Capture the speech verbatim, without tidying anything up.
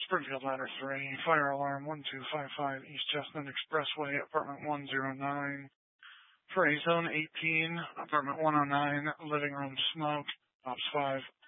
Springfield Ladder three, fire alarm one two five five East Chestnut Expressway, apartment one oh nine. For a zone eighteen, apartment one oh nine, living room smoke, ops five.